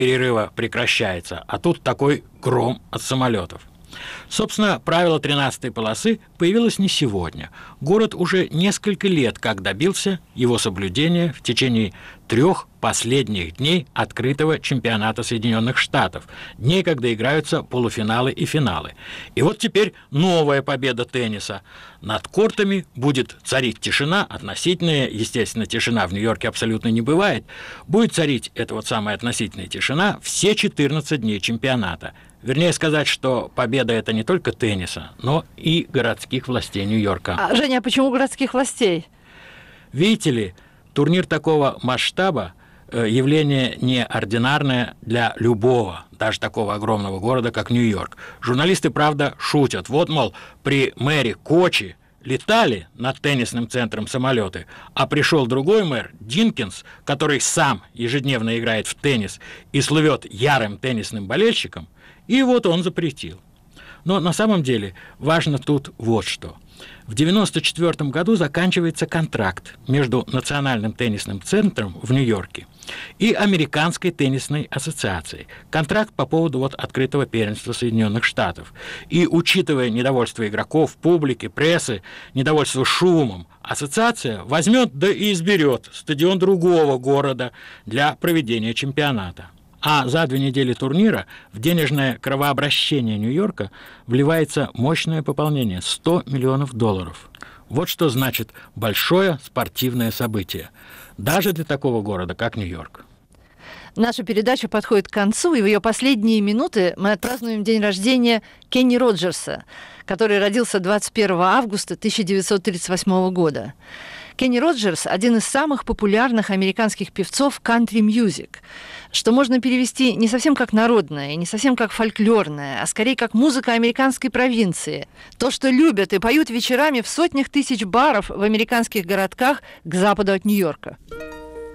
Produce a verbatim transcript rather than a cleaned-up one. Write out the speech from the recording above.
перерыва прекращается, а тут такой гром от самолетов. Собственно, правило тринадцатой полосы появилось не сегодня. Город уже несколько лет как добился его соблюдения в течение трех последних дней открытого чемпионата Соединенных Штатов, дней, когда играются полуфиналы и финалы. И вот теперь новая победа тенниса. Над кортами будет царить тишина, относительная, естественно, тишина в Нью-Йорке абсолютно не бывает. Будет царить эта вот самая относительная тишина все четырнадцать дней чемпионата. Вернее сказать, что победа – это не только тенниса, но и городских властей Нью-Йорка. А, Женя, а почему городских властей? Видите ли, турнир такого масштаба э, явление неординарное для любого, даже такого огромного города, как Нью-Йорк. Журналисты, правда, шутят. Вот, мол, при мэре Кочи летали над теннисным центром самолеты, а пришел другой мэр, Динкинс, который сам ежедневно играет в теннис и слывет ярым теннисным болельщиком, и вот он запретил. Но на самом деле важно тут вот что. В девяносто четвёртом году заканчивается контракт между Национальным теннисным центром в Нью-Йорке и Американской теннисной ассоциацией. Контракт по поводу вот открытого первенства Соединенных Штатов. И учитывая недовольство игроков, публики, прессы, недовольство шумом, ассоциация возьмет да и изберет стадион другого города для проведения чемпионата. А за две недели турнира в денежное кровообращение Нью-Йорка вливается мощное пополнение – сто миллионов долларов. Вот что значит большое спортивное событие, даже для такого города, как Нью-Йорк. Наша передача подходит к концу, и в ее последние минуты мы отпразднуем день рождения Кенни Роджерса, который родился двадцать первого августа тысяча девятьсот тридцать восьмого года. Кенни Роджерс – один из самых популярных американских певцов кантри-мьюзик, что можно перевести не совсем как народное, не совсем как фольклорное, а скорее как музыка американской провинции. То, что любят и поют вечерами в сотнях тысяч баров в американских городках к западу от Нью-Йорка.